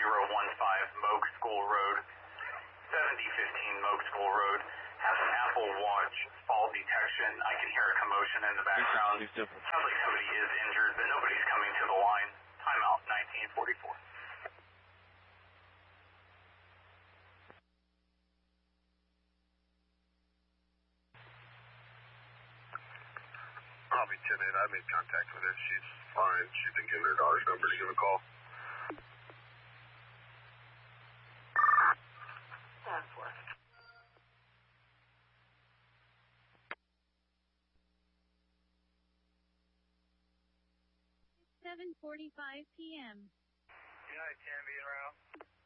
Moke School Road, 7015 Moke School Road, has an Apple Watch fall detection. I can hear a commotion in the background. Sounds like somebody is injured, but nobody's coming to the line. Timeout 1944. Probably 10-8. I made contact with her. She's fine. She's been giving her daughter's number to give a call. Danforth. 7:45 p.m. United 10 being around.